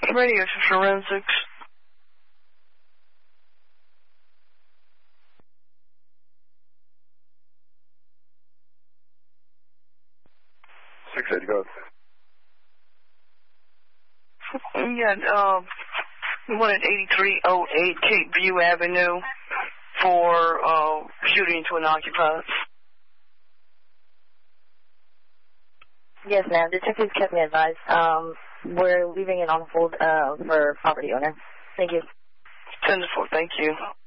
Radio for forensics. Go. Yeah, one at 8308 Cape View Avenue for shooting to an occupied. Yes, ma'am. Detectives kept me advised. We're leaving it on hold for property owner. Thank you. 10-4, thank you.